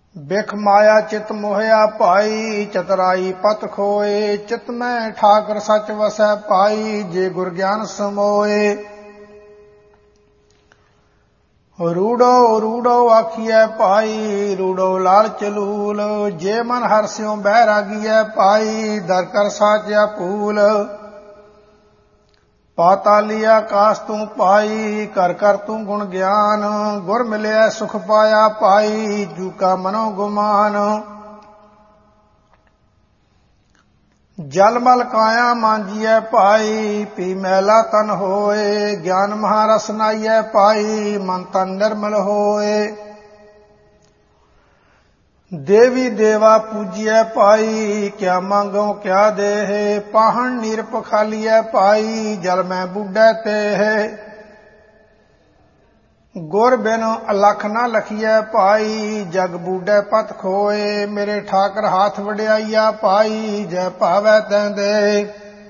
ਬਿਖ ਮਾਇਆ ਚਿਤ ਮੋਹਿਆ ਭਾਈ, ਚਤਰਾਈ ਪਤ ਖੋਏ। ਚਿਤ ਮੈਂ ਠਾਕਰ ਸਚ ਵਸੈ ਪਾਈ, ਜੇ ਗੁਰ ਗਿਆਨ ਸਮੋਏ। ਰੂੜੋ ਰੂੜੋ ਆਖੀਐ ਭਾਈ, ਰੂੜੋ ਲਾਲਚ ਲੂਲ। ਜੇ ਮਨ ਹਰਿ ਸਿਉ ਬੈਰਾਗੀਐ ਪਾਈ, ਦਰ ਕਰ ਸਾਚਿਆ ਭੂਲ। ਪਾਤਾਲੀ ਆਕਾਸ ਤੂੰ ਪਾਈ, ਕਰ ਕਰ ਤੂੰ ਗੁਣ ਗਿਆਨ। ਗੁਰ ਮਿਲਿਆ ਸੁਖ ਪਾਇਆ ਪਾਈ, ਜੂ ਕਾ ਮਨੋ ਗੁਮਾਨ। ਜਲ ਮਲ ਕਾਇਆ ਮਾਂਜੀਐ ਭਾਈ, ਪੀ ਮੈਲਾ ਤਨ ਹੋਏ। ਗਿਆਨ ਮਹਾਰਸ ਨਾਈਐ ਪਾਈ, ਮਨ ਤਨ ਨਿਰਮਲ ਹੋਏ। ਦੇਵੀ ਦੇਵਾ ਪੂਜੀਐ ਭਾਈ, ਕਿਆ ਮੰਗੋ ਕਿਆ ਦੇਹ। ਪਾਹਣ ਨੀਰ ਪਖਾਲੀਐ ਭਾਈ, ਜਲ ਮੈਂ ਬੁੱਢੈ ਤੇਹ। ਗੁਰ ਬਿਨ ਅਲਖ ਨਾ ਲਖੀਐ ਭਾਈ, ਜਗ ਬੂਢੈ ਪਤ ਖੋਏ। ਮੇਰੇ ਠਾਕਰ ਹਾਥ ਵਡਿਆਈਆ ਭਾਈ, ਜੈ ਭਾਵੈ ਤੈਂ ਦੇ।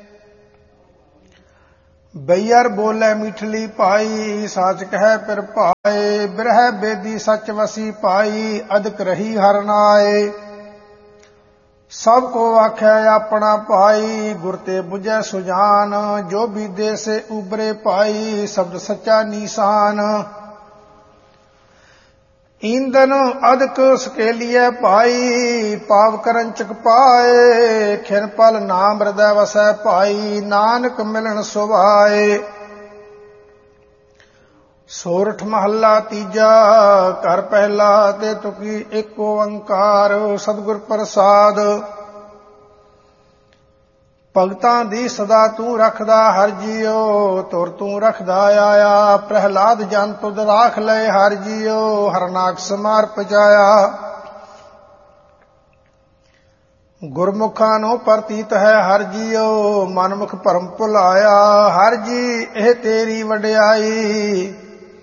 ਬਈਅਰ ਬੋਲੇ ਮਿਠਲੀ ਭਾਈ, ਸਾਚ ਕਹਿ ਪਿਰ ਭਾਏ। ਬਿਰਹਿ ਬੇਦੀ ਸਚ ਵਸੀ ਭਾਈ, ਅਦਕ ਰਹੀ ਹਰਿ ਨਾਏ। ਸਭ ਕੋ ਆਖਿਆ ਆਪਣਾ ਭਾਈ, ਗੁਰ ਤੇ ਬੁਝੈ ਸੁਜਾਨ। ਜੋ ਬੀਦੇ ਸੇ ਉਬਰੇ ਭਾਈ, ਸ਼ਬਦ ਸੱਚਾ ਨੀਸਾਨ। ਈਂਦਨ ਅਦਕ ਸਕੇਲੀਐ ਭਾਈ, ਪਾਵ ਕਰਨ ਚਕ ਪਾਏ। ਖਿਨ ਪਲ ਨਾਮ ਹਿਰਦੈ ਵਸੈ ਭਾਈ, ਨਾਨਕ ਮਿਲਣ ਸੁਭਾਏ। ਸੋਰਠ ਮਹੱਲਾ ਤੀਜਾ, ਘਰ ਪਹਿਲਾ ਤੇ ਤੁਕੀ ਏਕ ਓੰਕਾਰ। ਸਤਿਗੁਰ ਪ੍ਰਸਾਦ। ਭਗਤਾਂ ਦੀ ਸਦਾ ਤੂੰ ਰੱਖਦਾ ਹਰਿ ਜੀਓ, ਤੁਰ ਤੂੰ ਰੱਖਦਾ ਆਇਆ। ਪ੍ਰਹਿਲਾਦ ਜਨ ਤੁਧ ਰਾਖ ਲਏ ਹਰਿ ਜੀਓ, ਹਰਨਾਕ ਸਮਾਰ ਪਜਾਇਆ। ਗੁਰਮੁਖਾਂ ਨੂੰ ਪ੍ਰਤੀਤ ਹੈ ਹਰਿ ਜੀਓ, ਮਨਮੁਖ ਭਰਮ ਭੁਲਾਇਆ। ਹਰਿ ਜੀ ਇਹ ਤੇਰੀ ਵਡਿਆਈ,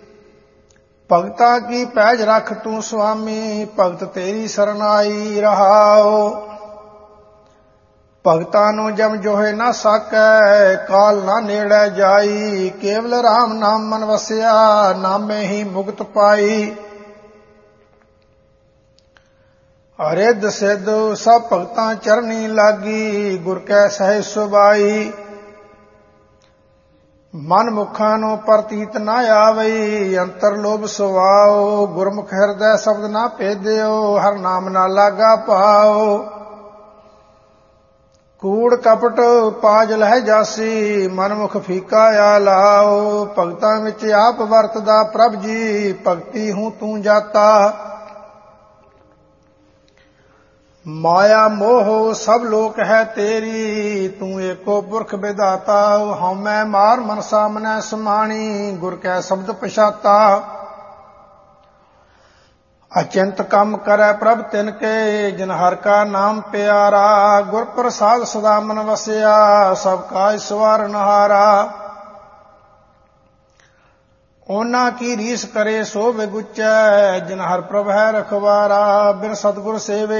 ਭਗਤਾਂ ਕੀ ਪੈਜ ਰੱਖ ਤੂੰ ਸੁਆਮੀ। ਭਗਤ ਤੇਰੀ ਸਰਨਾਈ ਰਹਾਓ। ਭਗਤਾਂ ਨੂੰ ਜਮ ਜੋਹੇ ਨਾ ਸਾਕੈ, ਕਾਲ ਨਾ ਨੇੜੇ ਜਾਈ। ਕੇਵਲ ਰਾਮ ਨਾਮ ਮਨ ਵਸਿਆ, ਨਾਮੇ ਹੀ ਮੁਕਤ ਪਾਈ। ਅਰਿੱਧ ਸਿੱਧ ਸਭ ਭਗਤਾਂ ਚਰਨੀ ਲਾਗੀ, ਗੁਰ ਕੈ ਸਹਿ ਸੁਭਾਈ। ਮਨ ਮੁਖਾਂ ਨੂੰ ਪ੍ਰਤੀਤ ਨਾ ਆਵਈ, ਅੰਤਰ ਲੋਭ ਸੁਆਓ। ਗੁਰਮੁਖ ਹਿਰਦੈ ਸ਼ਬਦ ਨਾ ਭੇਦਿਓ, ਹਰ ਨਾਮ ਨਾ ਲਾਗਾ ਪਾਓ। ਕੂੜ ਕਪਟ ਪਾਜ ਲਹਿ ਜਾਸੀ, ਮਨਮੁਖ ਫੀਕਾ ਆ ਲਾਓ। ਭਗਤਾਂ ਵਿੱਚ ਆਪ ਵਰਤਦਾ ਪ੍ਰਭ ਜੀ, ਭਗਤੀ ਹੂੰ ਤੂੰ ਜਾਤਾ। ਮਾਇਆ ਮੋਹ ਸਭ ਲੋਕ ਹੈ ਤੇਰੀ, ਤੂੰ ਏਕੋ ਪੁਰਖ ਵਿਧਾਤਾ। ਹਉਮੈ ਮਾਰ ਮਨ ਸਾਮਨੈ ਸਮਾਣੀ, ਗੁਰ ਕੈ ਸ਼ਬਦ ਪਛਾਤਾ। ਅਚਿੰਤ ਕੰਮ ਕਰੈ ਪ੍ਰਭ ਤਿਨ ਕੇ, ਜਿਨ ਹਰਿ ਕਾ ਨਾਮ ਪਿਆਰਾ। ਗੁਰ ਪ੍ਰਸਾਦ ਸਦਾ ਮਨ ਵਸਿਆ, ਸਭ ਕਾਜ ਸਵਾਰਨ ਹਾਰਾ। ਉਹਨਾਂ ਕੀ ਰੀਸ ਕਰੇ ਸੋ ਵਿਗੁਚੈ, ਜਿਨ ਹਰਿ ਪ੍ਰਭ ਹੈ ਰਖਵਾਰਾ। ਬਿਨ ਸਤਿਗੁਰ ਸੇਵੇ